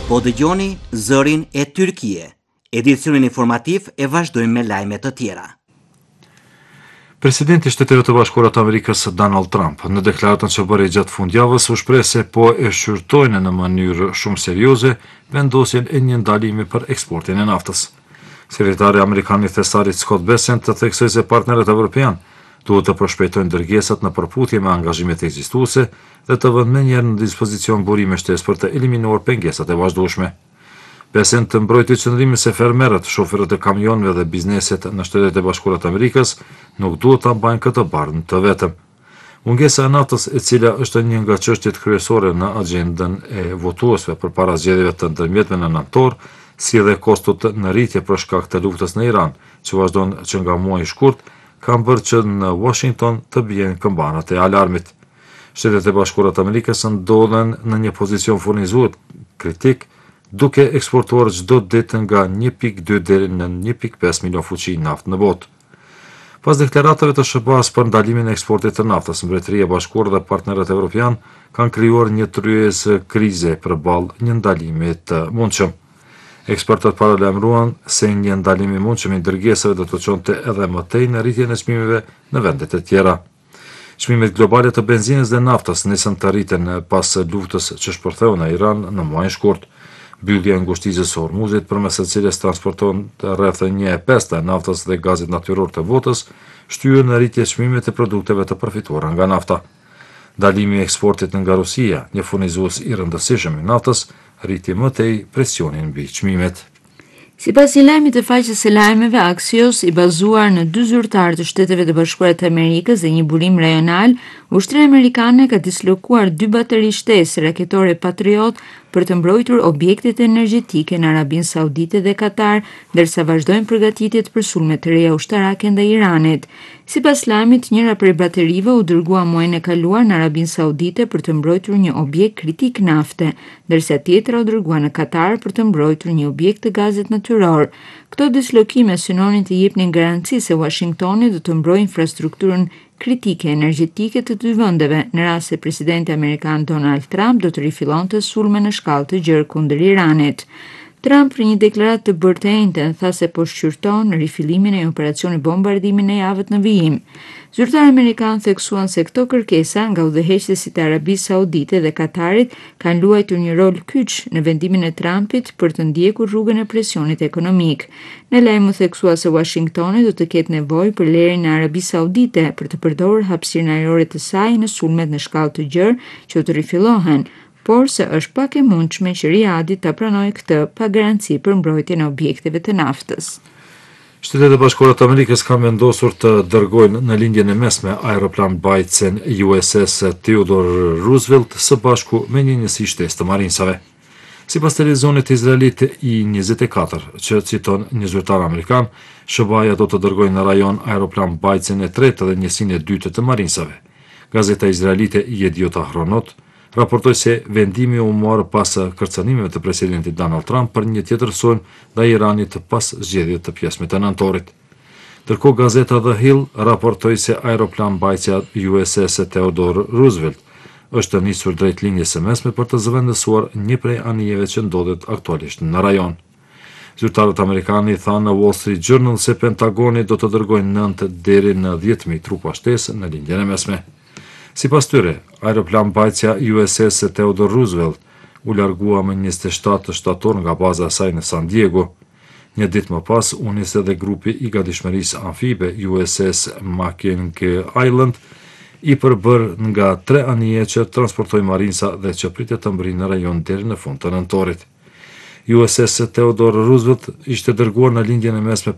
Po dëgjoni Zërin e Tyrkie. Edicionin informativ e vazhdojmë me lajme të tjera. Presidenti i Shtetit të Bashkuara të Amerikës Donald Trump në deklaratën që bëri gjatë fundjavës u shpreh se po e shqyrtojnë në mënyrë shumë serioze vendosjen e një ndalimi për eksportin e naftës. Sekretari amerikan i Thesarit Scott Bessent të theksoi se partnerët evropian duhet të përshpejtojnë dërgesat në përputhje me angazhimet ekzistuese dhe të vënë menjëherë në dispozicion burime shtesë për të eliminuar pengesat e vazhdueshme. Bessent të mbrojti qëndrimin se fermerët, shoferët e kamionëve dhe bizneset në Shtetet e Bashkuara të Amerikës nuk duhet ta mbajnë këtë barën të vetëm. Mungesa e naftës, e cila është një nga çështjet kryesore në agjendën e votuesve përpara zgjedhjeve të ndërmjetme në nëntor, si dhe kostot në rritje për shkak të luftës në Iran, që vazhdon që nga muaji i shkurt, kam bërë që në Washington të bien këmbanat e alarmit. Shtetet e Bashkuara të Amerikës ndodhen në një pozicion furnizues kritik, duke eksportuar çdo ditë nga 1.2 deri në 1.5 milion fuqi naftë në botë. Pas deklaratave të SBA-s për ndalimin e eksportit të naftës, Mbretëria e Bashkuar dhe partnerët evropian kanë krijuar një tryezë krize përballë një ndalimi të mundshëm. Ekspertët paralajmëruan se një ndalim i mundshëm i dërgesave do të çonte edhe më tej në rritjen e çmimeve në vendet e tjera. Çmimet globale të benzinës dhe naftës nisën të rriten pas luftës që shpërtheu në Iran në muajin shkurt. Mbyllja e ngushticës së Hormuzit, përmes së cilës transporton rreth 1/5 e naftës dhe gazit natyror të botës, shtyrë në rritje çmimet e produkteve të përfituara nga nafta. Ndalimi i eksportit nga Rusia, një furnizues i rëndësishëm i naftës, rriti më tej presionin mbi çmimet. Sipas një lajmi të faqes së lajmeve Axios, i bazuar në 2 zyrtarë të Shteteve të Bashkuara të Amerikës dhe një burim rajonal, ushtria amerikane ka dislokuar 2 bateri shtesë raketore Patriot për të mbrojtur objektet energjetike në Arabinë Saudite dhe Katar, ndërsa vazhdojnë përgatitjet për sulme të reja ushtarake ndaj Iranit. Sipas lajmit, njëra prej baterive u dërgua muajin e kaluar në Arabinë Saudite për të mbrojtur një objekt kritik nafte, ndërsa tjetra u dërgua në Katar për të mbrojtur një objekt të gazit natyror. Këto dislokime synonin të jepnin garanci se Washingtoni do të mbrojë infrastrukturën kritike energjetike të dy vendeve, në rast se presidenti amerikan Donald Trump do të rifillonte sulme në shkallë të gjerë kundër Iranit. Trump për një deklaratë të bërtejnëte tha se po shqyrton rifillimin e operacionit bombardimi në javët në vijim. Zyrtarë amerikanë theksuan se këto kërkesa nga udhëheqësit e Arabisë Saudite dhe Katarit kanë luajtur një rol kyç në vendimin e Trumpit për të ndjekur rrugën e presionit ekonomik. Në lajm u theksua se Washingtoni do të ketë nevojë për lejen e Arabisë Saudite për të përdorur hapësirën ajrore të saj në sulmet në shkallë të gjerë që të rifillohen, por se është pak e mundshme që Riadi ta pranojë këtë pa garanci për mbrojtjen e objekteve të naftës. Shtetet e Bashkuara të Amerikës kanë vendosur të dërgojnë në lindjen e mesme aeroplan mbajtësin USS Theodore Roosevelt së bashku me një njësi shtesë të marinsave. Sipas televizionit izraelit I-24, që citon një zyrtar amerikan, SBA-ja do të dërgojnë në rajon aeroplan mbajtësin e tretë dhe njësinë e dytë të marinsave. Gazeta izraelite Yediot Ahronot raportoi se vendimi u mor pas kërcënimeve të presidentit Donald Trump për një tjetër sulm ndaj Iranit pas zgjedhjeve të pjesëme të nëntorit. Ndërkohë gazeta The Hill raportoi se aeroplan mbajtësia USS Theodore Roosevelt është nisur drejt linjës së mesme për të zëvendësuar një prej anijeve që ndodhet aktualisht në rajon. Zyrtarët amerikanë thanë në Wall Street Journal se Pentagoni do të dërgojë 9 deri në 10.000 trupa shtesë në lindjen e mesme. Sipas tyre, aeroplan mbajtësia USS Theodore Roosevelt u largua më 27 shtator nga baza e saj në San Diego. Një ditë më pas, u nis edhe grupi I gatishmërisë amfibe USS Mackinac Island, I përbër nga 3 anije që transportoi marinsa dhe që pritet të mbrijë në rajon deri në fund të nëntorit. USS Theodore Roosevelt ishte dërguar në lindjen e mesme